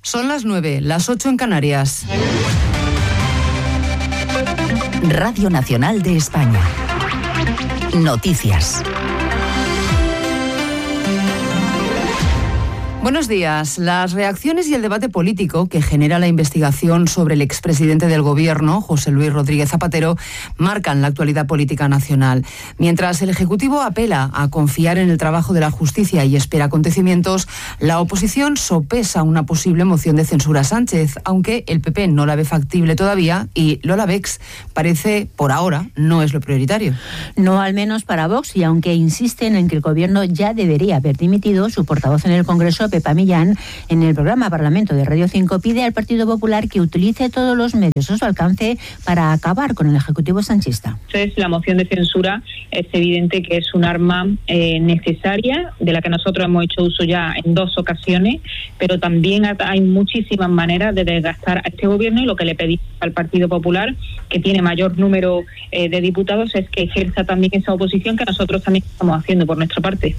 Son las 9, las 8 en Canarias. Radio Nacional de España. Noticias. Buenos días. Las reacciones y el debate político que genera la investigación sobre el expresidente del Gobierno, José Luis Rodríguez Zapatero, marcan la actualidad política nacional. Mientras el Ejecutivo apela a confiar en el trabajo de la justicia y espera acontecimientos, la oposición sopesa una posible moción de censura a Sánchez, aunque el PP no la ve factible todavía y Lola Bex parece, por ahora, no es lo prioritario. No, al menos para Vox, y aunque insisten en que el Gobierno ya debería haber dimitido, su portavoz en el Congreso, Pepa Millán, en el programa Parlamento de Radio 5, pide al Partido Popular que utilice todos los medios a su alcance para acabar con el Ejecutivo sanchista. Entonces, la moción de censura es evidente que es un arma necesaria, de la que nosotros hemos hecho uso ya en 2 ocasiones, pero también hay muchísimas maneras de desgastar a este Gobierno, y lo que le pedimos al Partido Popular, que tiene mayor número de diputados, es que ejerza también esa oposición que nosotros también estamos haciendo por nuestra parte.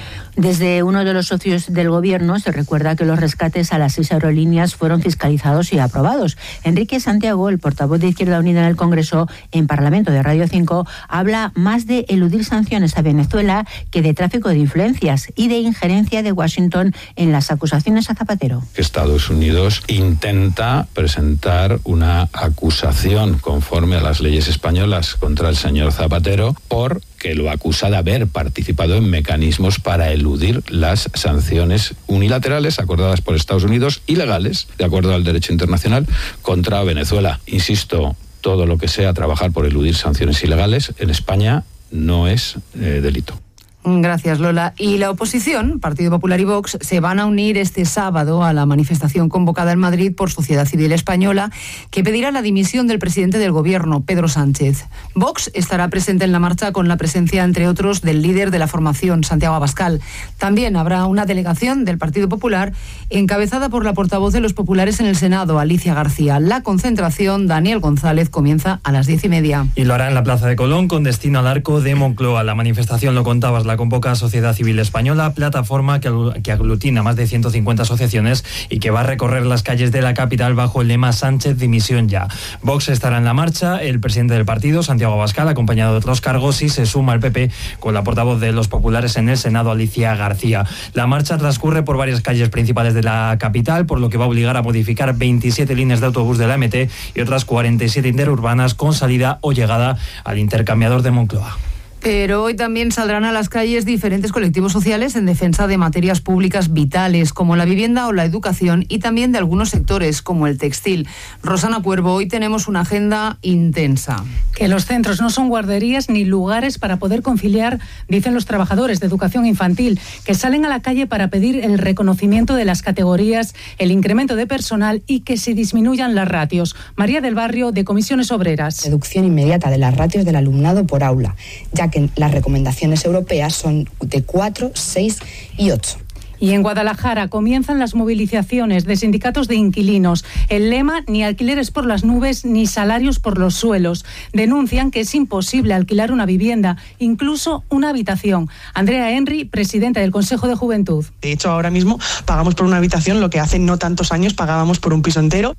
Desde uno de los socios del Gobierno se recuerda que los rescates a las 6 aerolíneas fueron fiscalizados y aprobados. Enrique Santiago, el portavoz de Izquierda Unida en el Congreso, en Parlamento de Radio 5, habla más de eludir sanciones a Venezuela que de tráfico de influencias y de injerencia de Washington en las acusaciones a Zapatero. Estados Unidos intenta presentar una acusación conforme a las leyes españolas contra el señor Zapatero porque lo acusa de haber participado en mecanismos para eludir las sanciones unilaterales acordadas por Estados Unidos, ilegales, de acuerdo al derecho internacional, contra Venezuela. Insisto, todo lo que sea trabajar por eludir sanciones ilegales en España no es delito. Gracias, Lola. Y la oposición, Partido Popular y Vox, se van a unir este sábado a la manifestación convocada en Madrid por Sociedad Civil Española, que pedirá la dimisión del presidente del Gobierno, Pedro Sánchez. Vox estará presente en la marcha con la presencia, entre otros, del líder de la formación, Santiago Abascal. También habrá una delegación del Partido Popular encabezada por la portavoz de los populares en el Senado, Alicia García. La concentración, Daniel González, comienza a las 10:30. Y lo hará en la Plaza de Colón con destino al Arco de Moncloa. La manifestación, lo contabas, la convoca Sociedad Civil Española, plataforma que aglutina más de 150 asociaciones y que va a recorrer las calles de la capital bajo el lema Sánchez dimisión ya. Vox estará en la marcha, el presidente del partido, Santiago Abascal, acompañado de otros cargos, y se suma al PP con la portavoz de los populares en el Senado, Alicia García. La marcha transcurre por varias calles principales de la capital, por lo que va a obligar a modificar 27 líneas de autobús de la MT y otras 47 interurbanas con salida o llegada al intercambiador de Moncloa. Pero hoy también saldrán a las calles diferentes colectivos sociales en defensa de materias públicas vitales como la vivienda o la educación, y también de algunos sectores como el textil. Rosana Cuervo, hoy tenemos una agenda intensa. Que los centros no son guarderías ni lugares para poder conciliar, dicen los trabajadores de educación infantil, que salen a la calle para pedir el reconocimiento de las categorías, el incremento de personal y que se disminuyan las ratios. María del Barrio, de Comisiones Obreras. Reducción inmediata de las ratios del alumnado por aula, ya que las recomendaciones europeas son de 4, 6 y 8. Y en Guadalajara comienzan las movilizaciones de sindicatos de inquilinos. El lema: ni alquileres por las nubes ni salarios por los suelos. Denuncian que es imposible alquilar una vivienda, incluso una habitación. Andrea Henry, presidenta del Consejo de Juventud. De hecho, ahora mismo pagamos por una habitación lo que hace no tantos años pagábamos por un piso entero.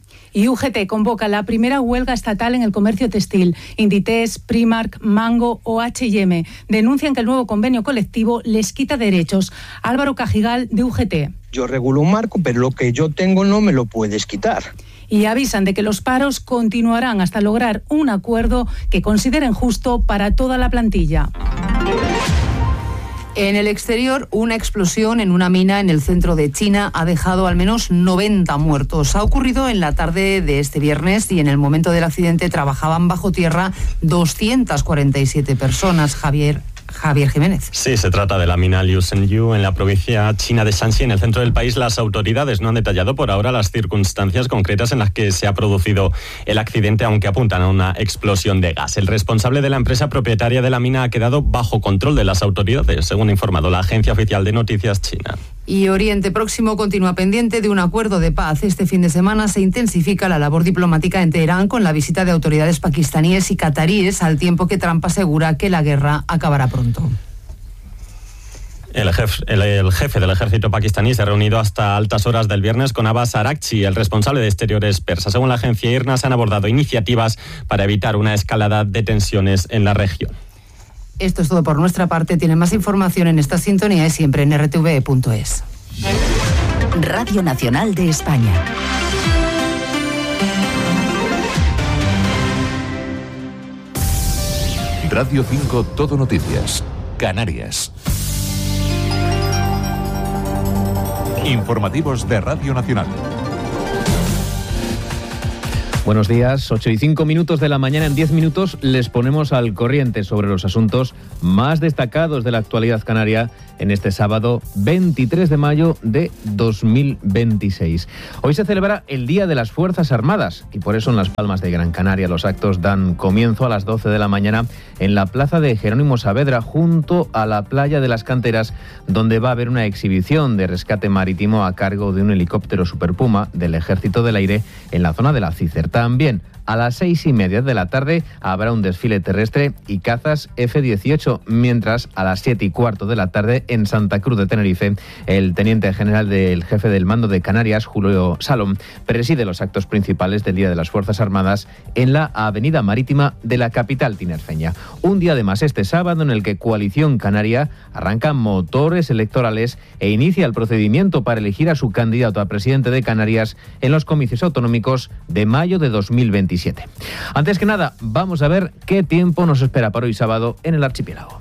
Y UGT convoca la primera huelga estatal en el comercio textil. Inditex, Primark, Mango o H&M denuncian que el nuevo convenio colectivo les quita derechos. Álvaro Cajigal, de UGT. Yo regulo un marco, pero lo que yo tengo no me lo puedes quitar. Y avisan de que los paros continuarán hasta lograr un acuerdo que consideren justo para toda la plantilla. En el exterior, una explosión en una mina en el centro de China ha dejado al menos 90 muertos. Ha ocurrido en la tarde de este viernes y en el momento del accidente trabajaban bajo tierra 247 personas. Javier Jiménez. Sí, se trata de la mina Liu Shenyu en la provincia china de Shanxi, en el centro del país. Las autoridades no han detallado por ahora las circunstancias concretas en las que se ha producido el accidente, aunque apuntan a una explosión de gas. El responsable de la empresa propietaria de la mina ha quedado bajo control de las autoridades, según ha informado la agencia oficial de noticias china. Y Oriente Próximo continúa pendiente de un acuerdo de paz. Este fin de semana se intensifica la labor diplomática en Teherán con la visita de autoridades pakistaníes y cataríes, al tiempo que Trump asegura que la guerra acabará pronto. El jefe del ejército pakistaní se ha reunido hasta altas horas del viernes con Abbas Araghchi, el responsable de exteriores persa. Según la agencia IRNA, se han abordado iniciativas para evitar una escalada de tensiones en la región. Esto es todo por nuestra parte. Tienen más información en esta sintonía y siempre en rtve.es. Radio Nacional de España. Radio 5 Todo Noticias. Canarias. Informativos de Radio Nacional. Buenos días, 8:05 de la mañana. En 10 minutos les ponemos al corriente sobre los asuntos más destacados de la actualidad canaria en este sábado 23 de mayo de 2026. Hoy se celebra el Día de las Fuerzas Armadas y por eso en Las Palmas de Gran Canaria los actos dan comienzo a las 12 de la mañana en la plaza de Jerónimo Saavedra, junto a la playa de las Canteras, donde va a haber una exhibición de rescate marítimo a cargo de un helicóptero Super Puma del Ejército del Aire en la zona de la Cícer. También a las 6:30 de la tarde habrá un desfile terrestre y cazas F-18, mientras a las 7:15 de la tarde en Santa Cruz de Tenerife el teniente general del jefe del mando de Canarias, Julio Salom, preside los actos principales del Día de las Fuerzas Armadas en la avenida marítima de la capital tinerfeña. Un día además este sábado en el que Coalición Canaria arranca motores electorales e inicia el procedimiento para elegir a su candidato a presidente de Canarias en los comicios autonómicos de mayo de 2027. Antes que nada, vamos a ver qué tiempo nos espera para hoy sábado en el archipiélago.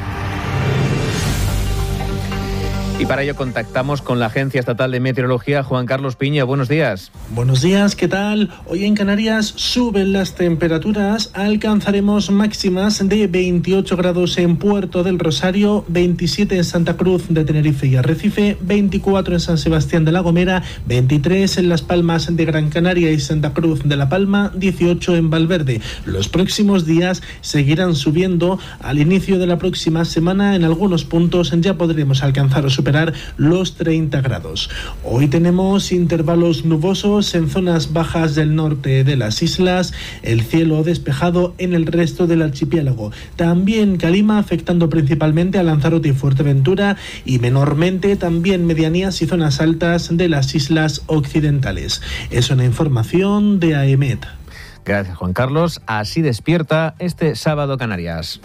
Y para ello contactamos con la Agencia Estatal de Meteorología. Juan Carlos Piña, buenos días. Buenos días, ¿qué tal? Hoy en Canarias suben las temperaturas, alcanzaremos máximas de 28 grados en Puerto del Rosario, 27 en Santa Cruz de Tenerife y Arrecife, 24 en San Sebastián de la Gomera, 23 en Las Palmas de Gran Canaria y Santa Cruz de la Palma, 18 en Valverde. Los próximos días seguirán subiendo. Al inicio de la próxima semana, en algunos puntos ya podremos alcanzar o superar los 30 grados. Hoy tenemos intervalos nubosos en zonas bajas del norte de las islas, el cielo despejado en el resto del archipiélago. También calima, afectando principalmente a Lanzarote y Fuerteventura, y menormente también medianías y zonas altas de las islas occidentales. Es una información de AEMET. Gracias, Juan Carlos. Así despierta este sábado Canarias.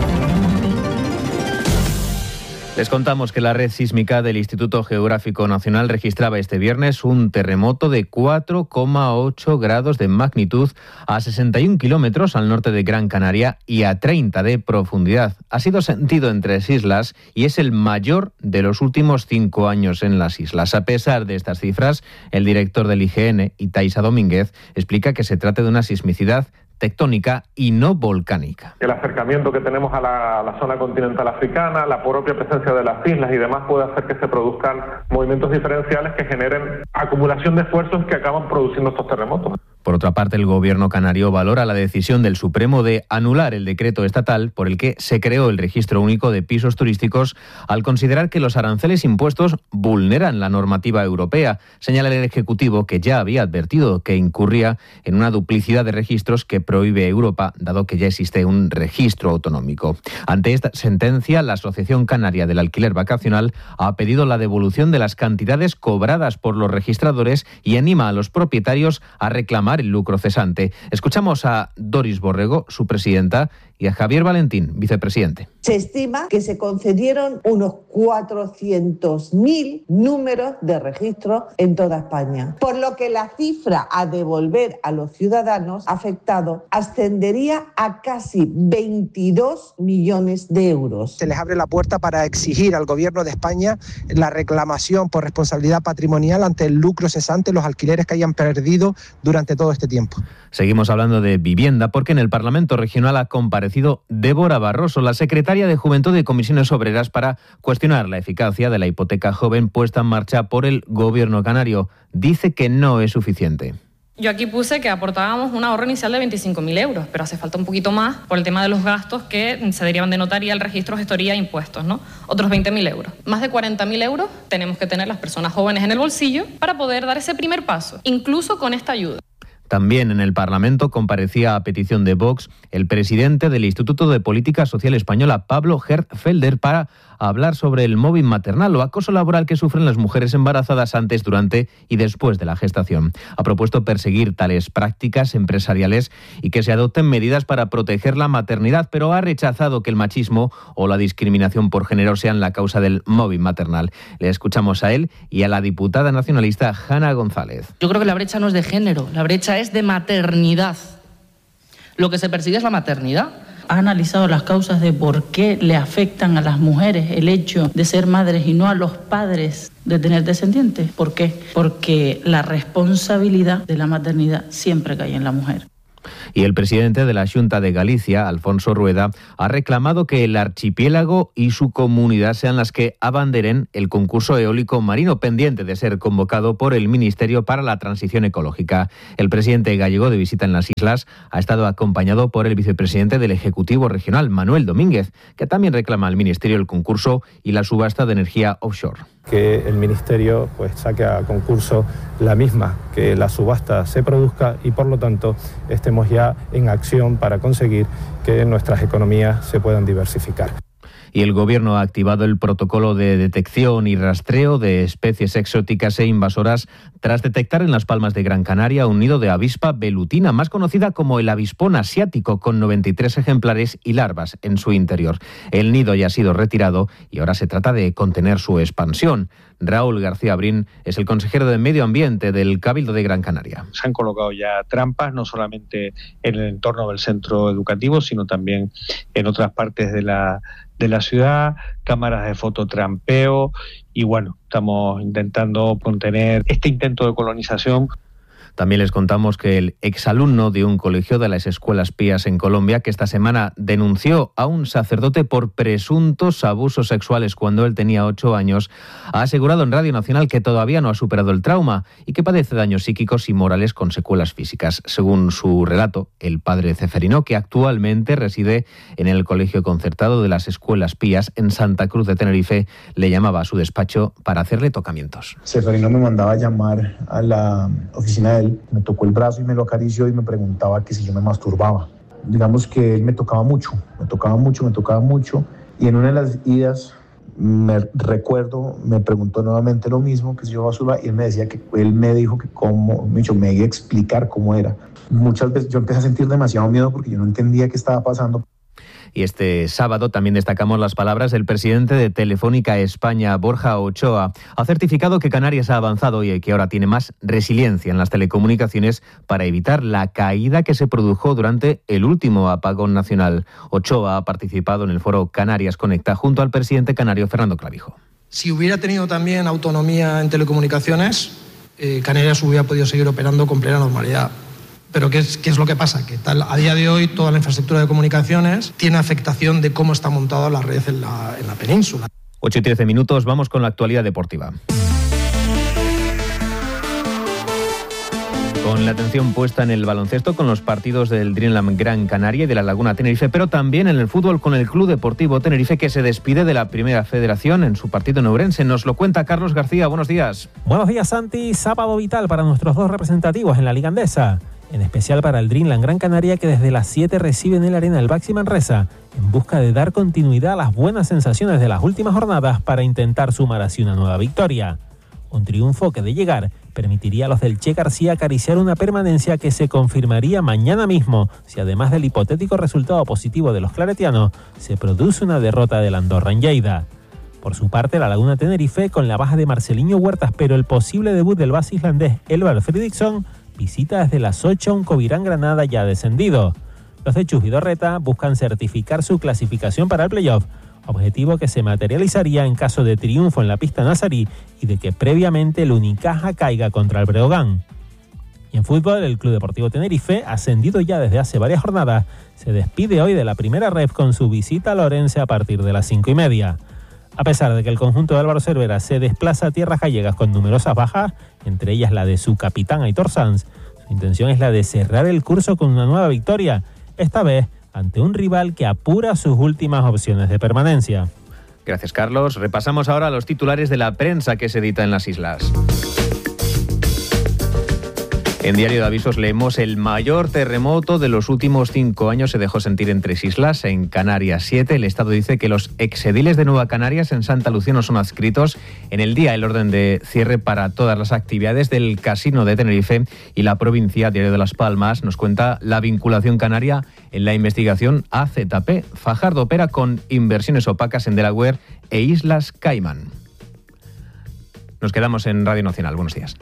Les contamos que la red sísmica del Instituto Geográfico Nacional registraba este viernes un terremoto de 4,8 grados de magnitud a 61 kilómetros al norte de Gran Canaria y a 30 de profundidad. Ha sido sentido en 3 islas y es el mayor de los últimos 5 años en las islas. A pesar de estas cifras, el director del IGN, Itaísa Domínguez, explica que se trata de una sismicidad tectónica y no volcánica. El acercamiento que tenemos a la zona continental africana, la propia presencia de las islas y demás puede hacer que se produzcan movimientos diferenciales que generen acumulación de esfuerzos que acaban produciendo estos terremotos. Por otra parte, el gobierno canario valora la decisión del Supremo de anular el decreto estatal por el que se creó el registro único de pisos turísticos al considerar que los aranceles impuestos vulneran la normativa europea. Señala el Ejecutivo que ya había advertido que incurría en una duplicidad de registros que prohíbe Europa, dado que ya existe un registro autonómico. Ante esta sentencia, la Asociación Canaria del Alquiler Vacacional ha pedido la devolución de las cantidades cobradas por los registradores y anima a los propietarios a reclamar el lucro cesante. Escuchamos a Doris Borrego, su presidenta, y a Javier Valentín, vicepresidente. Se estima que se concedieron unos 400.000 números de registro en toda España, por lo que la cifra a devolver a los ciudadanos afectados ascendería a casi 22 millones de euros. Se les abre la puerta para exigir al Gobierno de España la reclamación por responsabilidad patrimonial ante el lucro cesante, los alquileres que hayan perdido durante todo este tiempo. Seguimos hablando de vivienda porque en el Parlamento Regional ha comparecido Débora Barroso, la secretaria de Juventud de Comisiones Obreras, para cuestionar la eficacia de la hipoteca joven puesta en marcha por el Gobierno canario. Dice que no es suficiente. Yo aquí puse que aportábamos un ahorro inicial de 25.000 euros, pero hace falta un poquito más por el tema de los gastos que se derivan de notaría, el registro, gestoría e impuestos, ¿no? Otros 20.000 euros. Más de 40.000 euros tenemos que tener las personas jóvenes en el bolsillo para poder dar ese primer paso, incluso con esta ayuda. También en el Parlamento comparecía a petición de Vox el presidente del Instituto de Política Social Española, Pablo Hertfelder, para hablar sobre el mobbing maternal o acoso laboral que sufren las mujeres embarazadas antes, durante y después de la gestación. Ha propuesto perseguir tales prácticas empresariales y que se adopten medidas para proteger la maternidad, pero ha rechazado que el machismo o la discriminación por género sean la causa del mobbing maternal. Le escuchamos a él y a la diputada nacionalista Hanna González. Yo creo que la brecha no es de género, la brecha es de maternidad. Lo que se persigue es la maternidad. ¿Ha analizado las causas de por qué le afectan a las mujeres el hecho de ser madres y no a los padres de tener descendientes? ¿Por qué? Porque la responsabilidad de la maternidad siempre cae en la mujer. Y el presidente de la Xunta de Galicia, Alfonso Rueda, ha reclamado que el archipiélago y su comunidad sean las que abanderen el concurso eólico marino, pendiente de ser convocado por el Ministerio para la Transición Ecológica. El presidente gallego, de visita en las islas, ha estado acompañado por el vicepresidente del Ejecutivo Regional, Manuel Domínguez, que también reclama al Ministerio el concurso y la subasta de energía offshore. Que el Ministerio saque a concurso la misma, que la subasta se produzca y por lo tanto estemos ya en acción para conseguir que nuestras economías se puedan diversificar. Y el Gobierno ha activado el protocolo de detección y rastreo de especies exóticas e invasoras tras detectar en Las Palmas de Gran Canaria un nido de avispa velutina, más conocida como el avispón asiático, con 93 ejemplares y larvas en su interior. El nido ya ha sido retirado y ahora se trata de contener su expansión. Raúl García Brin es el consejero de Medio Ambiente del Cabildo de Gran Canaria. Se han colocado ya trampas, no solamente en el entorno del centro educativo, sino también en otras partes de la ciudad, cámaras de fototrampeo y bueno, estamos intentando contener este intento de colonización. También les contamos que el exalumno de un colegio de las escuelas pías en Colombia, que esta semana denunció a un sacerdote por presuntos abusos sexuales cuando él tenía 8 años, ha asegurado en Radio Nacional que todavía no ha superado el trauma y que padece daños psíquicos y morales con secuelas físicas. Según su relato, el padre Ceferino, que actualmente reside en el colegio concertado de las escuelas pías en Santa Cruz de Tenerife, le llamaba a su despacho para hacerle tocamientos. Ceferino me mandaba a llamar a la oficina de él, me tocó el brazo y me lo acarició y me preguntaba que si yo me masturbaba. Digamos que él me tocaba mucho y en una de las idas me preguntó nuevamente lo mismo, que si yo masturbaba, y él me dijo que me iba a explicar cómo era. Muchas veces yo empecé a sentir demasiado miedo porque yo no entendía qué estaba pasando. Y este sábado también destacamos las palabras del presidente de Telefónica España, Borja Ochoa. Ha certificado que Canarias ha avanzado y que ahora tiene más resiliencia en las telecomunicaciones para evitar la caída que se produjo durante el último apagón nacional. Ochoa ha participado en el foro Canarias Conecta junto al presidente canario Fernando Clavijo. Si hubiera tenido también autonomía en telecomunicaciones, Canarias hubiera podido seguir operando con plena normalidad. Pero ¿qué es lo que pasa? Que a día de hoy toda la infraestructura de comunicaciones tiene afectación de cómo está montada la red en la península. 8:13, vamos con la actualidad deportiva. Con la atención puesta en el baloncesto, con los partidos del Dreamland Gran Canaria y de la Laguna Tenerife, pero también en el fútbol con el Club Deportivo Tenerife, que se despide de la Primera Federación en su partido en Ourense. Nos lo cuenta Carlos García. Buenos días. Buenos días, Santi. Sábado vital para nuestros dos representativos en la Liga Andesa. En especial para el Dreamland Gran Canaria, que desde las 7 recibe en el Arena el Baxi Manresa, en busca de dar continuidad a las buenas sensaciones de las últimas jornadas para intentar sumar así una nueva victoria. Un triunfo que, de llegar, permitiría a los del Che García acariciar una permanencia que se confirmaría mañana mismo si, además del hipotético resultado positivo de los claretianos, se produce una derrota del Andorra en Lleida. Por su parte, la Laguna Tenerife, con la baja de Marceliño Huertas, pero el posible debut del base islandés Elvar Fredriksson, visita desde las 8 a un Covirán Granada ya descendido. Los de Chus Vidorreta buscan certificar su clasificación para el playoff, objetivo que se materializaría en caso de triunfo en la pista nazarí y de que previamente el Unicaja caiga contra el Breogán. Y en fútbol, el Club Deportivo Tenerife, ascendido ya desde hace varias jornadas, se despide hoy de la primera ref con su visita a Ourense a partir de las 5:30. A pesar de que el conjunto de Álvaro Cervera se desplaza a tierras gallegas con numerosas bajas, entre ellas la de su capitán Aitor Sanz, su intención es la de cerrar el curso con una nueva victoria, esta vez ante un rival que apura sus últimas opciones de permanencia. Gracias, Carlos. Repasamos ahora los titulares de la prensa que se edita en las islas. En Diario de Avisos leemos: el mayor terremoto de los últimos 5 años se dejó sentir en 3 islas, en Canarias 7. El Estado dice que los exediles de Nueva Canarias en Santa Lucía no son adscritos en el día el orden de cierre para todas las actividades del Casino de Tenerife. Y la provincia, Diario de Las Palmas, nos cuenta la vinculación canaria en la investigación AZP. Fajardo opera con inversiones opacas en Delaware e Islas Caimán. Nos quedamos en Radio Nacional. Buenos días.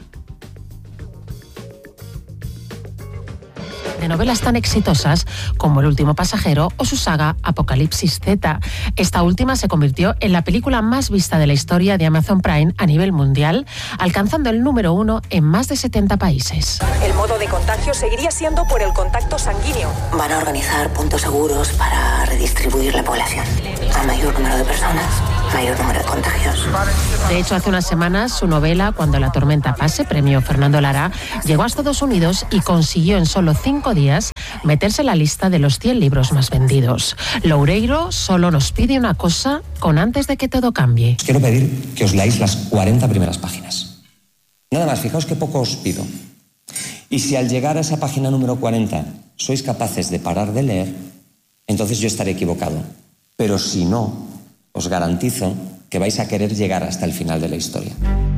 De novelas tan exitosas como El último pasajero o su saga Apocalipsis Z. Esta última se convirtió en la película más vista de la historia de Amazon Prime a nivel mundial, alcanzando el número 1 en más de 70 países. El modo de contagio seguiría siendo por el contacto sanguíneo. Van a organizar puntos seguros para redistribuir la población. A mayor número de personas, mayor número de contagios. De hecho, hace unas semanas su novela Cuando la tormenta pase, premio Fernando Lara, llegó a Estados Unidos y consiguió en solo 5 días meterse en la lista de los 100 libros más vendidos. Loureiro solo nos pide una cosa con Antes de que todo cambie. Os quiero pedir que os leáis las 40 primeras páginas. Nada más, fijaos qué poco os pido. Y si al llegar a esa página número 40 sois capaces de parar de leer, entonces yo estaré equivocado. Pero si no, os garantizo que vais a querer llegar hasta el final de la historia.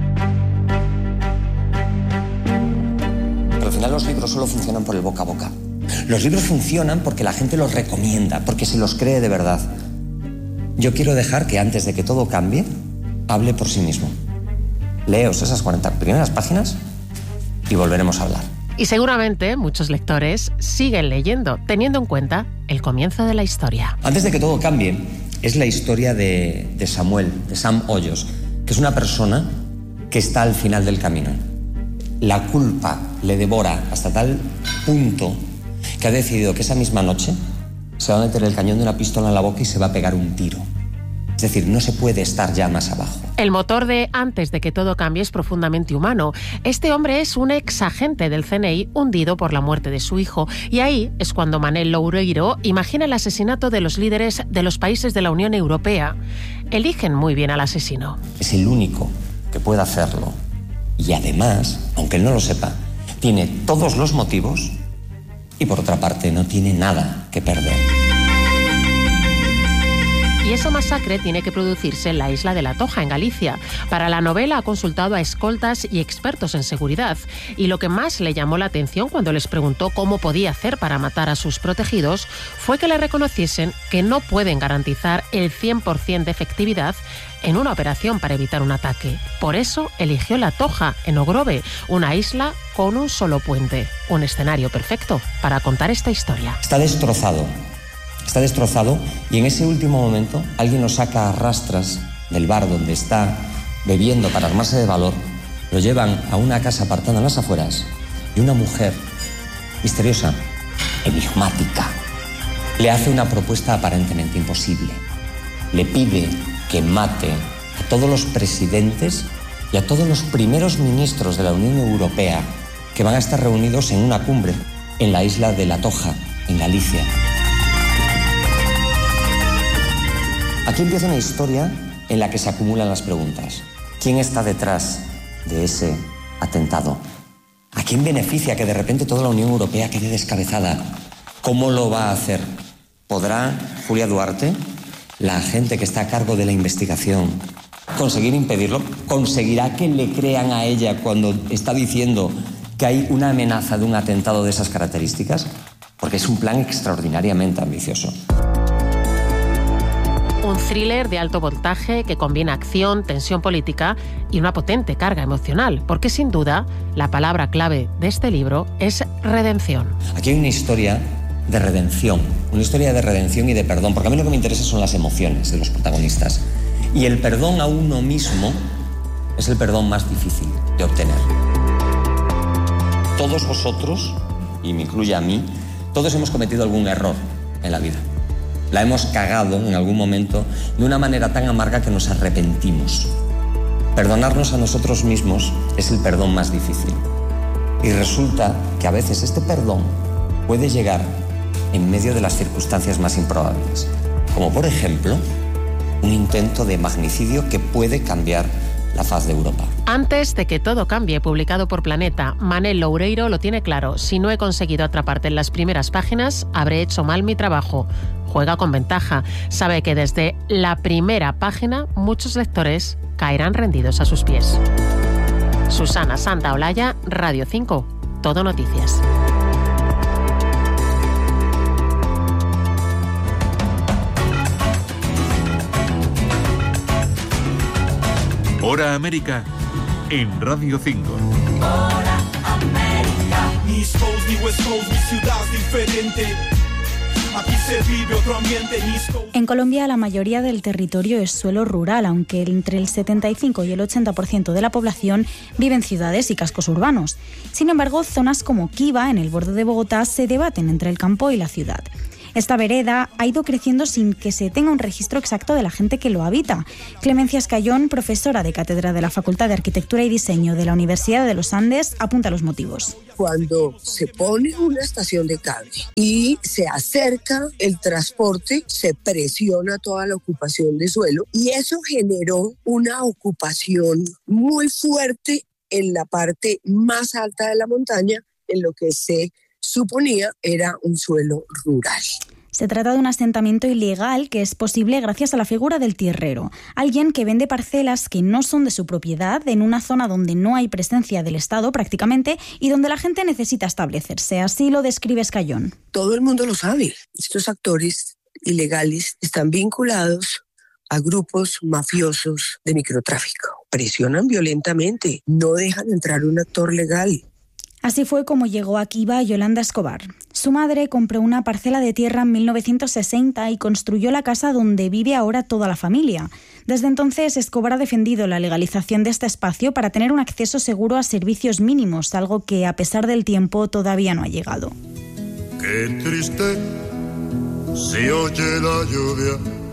Pero al final los libros solo funcionan por el boca a boca. Los libros funcionan porque la gente los recomienda, porque se los cree de verdad. Yo quiero dejar que Antes de que todo cambie, hable por sí mismo. Leos esas 40 primeras páginas y volveremos a hablar. Y seguramente muchos lectores siguen leyendo, teniendo en cuenta el comienzo de la historia. Antes de que todo cambie, es la historia de Samuel, de Sam Hoyos, que es una persona que está al final del camino. La culpa le devora hasta tal punto que ha decidido que esa misma noche se va a meter el cañón de una pistola en la boca y se va a pegar un tiro. Es decir, no se puede estar ya más abajo. El motor de Antes de que todo cambie es profundamente humano. Este hombre es un ex agente del CNI hundido por la muerte de su hijo. Y ahí es cuando Manel Loureiro imagina el asesinato de los líderes de los países de la Unión Europea. Eligen muy bien al asesino. Es el único que puede hacerlo. Y además, aunque él no lo sepa, tiene todos los motivos y por otra parte no tiene nada que perder. Y esa masacre tiene que producirse en la isla de La Toja, en Galicia. Para la novela ha consultado a escoltas y expertos en seguridad. Y lo que más le llamó la atención cuando les preguntó cómo podía hacer para matar a sus protegidos fue que le reconociesen que no pueden garantizar el 100% de efectividad en una operación para evitar un ataque. Por eso eligió La Toja, en Ogrove, una isla con un solo puente. Un escenario perfecto para contar esta historia. Está destrozado y en ese último momento alguien lo saca a rastras del bar donde está bebiendo para armarse de valor, lo llevan a una casa apartada en las afueras y una mujer misteriosa, enigmática, le hace una propuesta aparentemente imposible. Le pide que mate a todos los presidentes y a todos los primeros ministros de la Unión Europea que van a estar reunidos en una cumbre en la isla de La Toja, en Galicia. Aquí empieza una historia en la que se acumulan las preguntas. ¿Quién está detrás de ese atentado? ¿A quién beneficia que de repente toda la Unión Europea quede descabezada? ¿Cómo lo va a hacer? ¿Podrá Julia Duarte, la agente que está a cargo de la investigación, conseguir impedirlo? ¿Conseguirá que le crean a ella cuando está diciendo que hay una amenaza de un atentado de esas características? Porque es un plan extraordinariamente ambicioso. Un thriller de alto voltaje que combina acción, tensión política y una potente carga emocional, porque sin duda la palabra clave de este libro es redención. Aquí hay una historia de redención y de perdón, porque a mí lo que me interesa son las emociones de los protagonistas. Y el perdón a uno mismo es el perdón más difícil de obtener. Todos vosotros, y me incluye a mí, todos hemos cometido algún error en la vida. La hemos cagado en algún momento de una manera tan amarga que nos arrepentimos. Perdonarnos a nosotros mismos es el perdón más difícil. Y resulta que a veces este perdón puede llegar en medio de las circunstancias más improbables. Como por ejemplo, un intento de magnicidio que puede cambiar la faz de Europa. Antes de que todo cambie, publicado por Planeta, Manel Loureiro lo tiene claro. Si no he conseguido atraparte en las primeras páginas, habré hecho mal mi trabajo. Juega con ventaja. Sabe que desde la primera página muchos lectores caerán rendidos a sus pies. Susana Santaolalla, Radio 5, Todo Noticias. Hora América en Radio 5. Hora América. Ni East Coast, ni West Coast, mi ciudad es diferente. Aquí se vive otro ambiente. En Colombia la mayoría del territorio es suelo rural, aunque entre el 75 y el 80% de la población vive en ciudades y cascos urbanos. Sin embargo, zonas como Kiva, en el borde de Bogotá, se debaten entre el campo y la ciudad. Esta vereda ha ido creciendo sin que se tenga un registro exacto de la gente que lo habita. Clemencia Escayón, profesora de cátedra de la Facultad de Arquitectura y Diseño de la Universidad de los Andes, apunta los motivos. Cuando se pone una estación de cable y se acerca el transporte, se presiona toda la ocupación de suelo y eso generó una ocupación muy fuerte en la parte más alta de la montaña, en lo que se suponía era un suelo rural. Se trata de un asentamiento ilegal que es posible gracias a la figura del tierrero, alguien que vende parcelas que no son de su propiedad en una zona donde no hay presencia del Estado prácticamente y donde la gente necesita establecerse. Así lo describe Escayón. Todo el mundo lo sabe. Estos actores ilegales están vinculados a grupos mafiosos de microtráfico. Presionan violentamente, no dejan entrar un actor legal. Así fue como llegó a Kiva Yolanda Escobar. Su madre compró una parcela de tierra en 1960 y construyó la casa donde vive ahora toda la familia. Desde entonces, Escobar ha defendido la legalización de este espacio para tener un acceso seguro a servicios mínimos, algo que, a pesar del tiempo, todavía no ha llegado. Qué triste se oye la lluvia